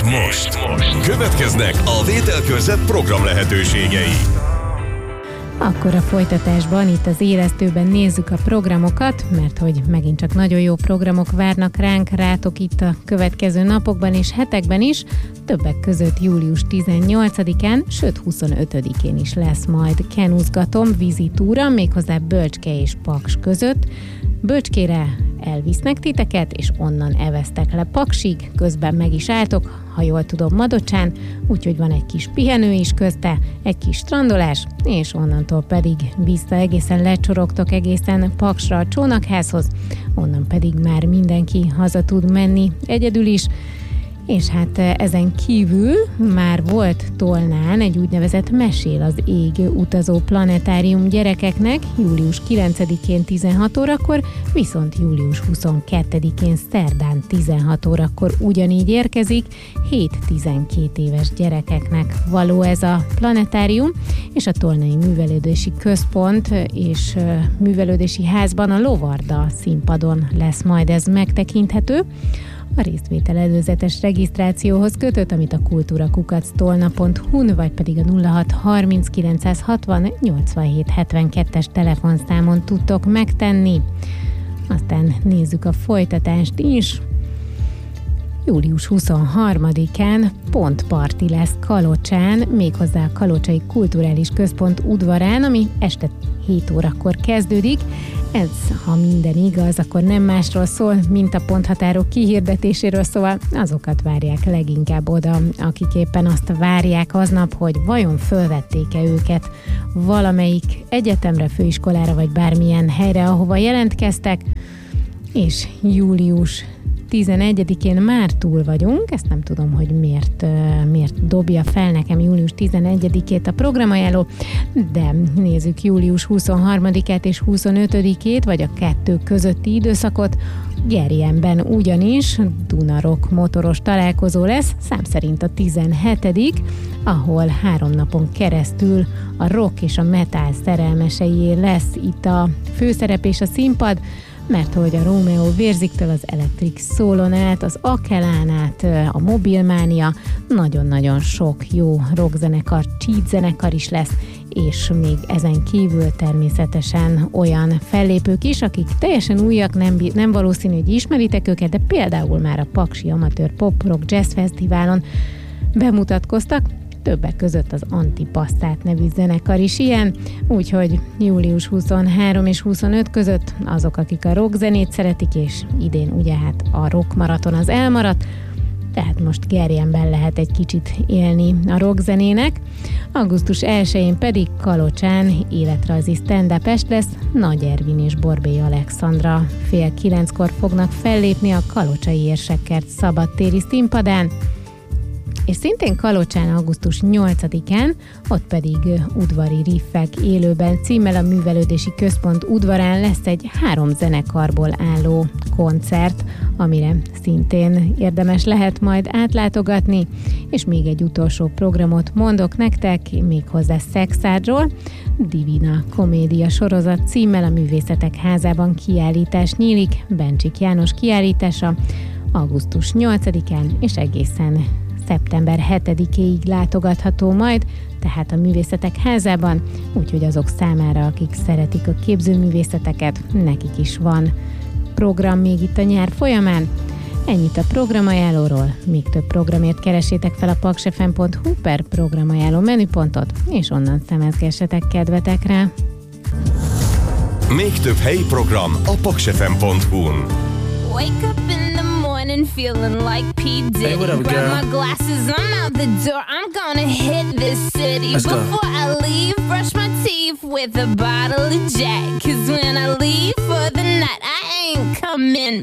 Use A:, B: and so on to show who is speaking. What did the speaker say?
A: most következnek a vételkörzet program lehetőségei.
B: Akkor a folytatásban itt az Élesztőben nézzük a programokat, mert hogy megint csak nagyon jó programok várnak rátok itt a következő napokban és hetekben is, többek között július 18-án, sőt 25-én is lesz majd kenuzgatom vízitúra, méghozzá Bölcske és Paks között. Bölcskére elvisznek titeket, és onnan eveztek le Paksig, közben meg is álltok, ha jól tudom, Madocsán, úgyhogy van egy kis pihenő is közte, egy kis strandolás, és onnantól pedig vissza egészen lecsorogtok egészen Paksra a csónakházhoz, onnan pedig már mindenki haza tud menni egyedül is, és hát ezen kívül már volt Tolnán egy úgynevezett Mesél az ég utazó planetárium gyerekeknek július 9-én 16 órakor, viszont július 22-én szerdán 16 órakor ugyanígy érkezik 7-12 éves gyerekeknek való ez a planetárium, és a Tolnai Művelődési Központ és Művelődési Házban a Lovarda színpadon lesz majd ez megtekinthető. A résztvétel előzetes regisztrációhoz kötött, amit a kultúrakukactolna.hu-n, vagy pedig a 0630 960 87 72-es telefonszámon tudtok megtenni. Aztán nézzük a folytatást is. Július 23-án pontparti lesz Kalocsán, méghozzá a Kalocsai Kulturális Központ udvarán, ami este 7 órakor kezdődik. Ez, ha minden igaz, akkor nem másról szól, mint a ponthatárok kihirdetéséről, szóval azokat várják leginkább oda, akik éppen azt várják aznap, hogy vajon fölvették-e őket valamelyik egyetemre, főiskolára, vagy bármilyen helyre, ahova jelentkeztek, és július 11-én már túl vagyunk, ezt nem tudom, hogy miért dobja fel nekem július 11-ét a programajánló, de nézzük július 23-át és 25-ét, vagy a kettő közötti időszakot. Gerjenben ugyanis Dunarok motoros találkozó lesz, szám szerint a 17., ahol 3 napon keresztül a rock és a metal szerelmeseié lesz itt a főszerep és a színpad, mert hogy a Rómeó Vérziktől az Electric Soulon át, az Akelán át, a Mobilmania, nagyon-nagyon sok jó rockzenekar, cheat zenekar is lesz, és még ezen kívül természetesen olyan fellépők is, akik teljesen újak, nem valószínű, hogy ismeritek őket, de például már a Paksi Amatőr Pop Rock Jazz Fesztiválon bemutatkoztak, többek között az Antipasszát nevű zenekar is ilyen, úgyhogy július 23 és 25 között azok, akik a rockzenét szeretik, és idén ugye hát a rock maraton az elmaradt, tehát most Gerjenben lehet egy kicsit élni a rockzenének. Augusztus 1-én pedig Kalocsán életrajzi stand-up est lesz, Nagy Ervin és Borbély Alexandra 8:30-kor fognak fellépni a Kalocsai Érsekkert szabadtéri színpadán, és szintén Kalocsán augusztus 8-án, ott pedig udvari riffek élőben címmel a Művelődési Központ udvarán lesz egy 3 zenekarból álló koncert, amire szintén érdemes lehet majd átlátogatni, és még egy utolsó programot mondok nektek, méghozzá Szexádról. Divina komédia sorozat címmel a Művészetek Házában kiállítás nyílik, Bencsik János kiállítása augusztus 8-án és egészen szeptember 7-éig látogatható majd, tehát a Művészetek Házában, úgyhogy azok számára, akik szeretik a képzőművészeteket, nekik is van program még itt a nyár folyamán. Ennyit a programajánlóról, még több programért keresétek fel a paksfm.hu per programajánló menüpontot, és onnan szemezgessetek kedvetekre.
A: Még több helyi program a paksfm.hu-n.
C: Wake up in the morning feeling like P. Diddy.
D: Hey, what up,
C: Grab
D: girl?
C: my glasses, I'm out the door. I'm gonna hit this city.
D: Let's go.
C: Before I leave, brush my teeth with a bottle of Jack. 'Cause when I leave for the night, I ain't coming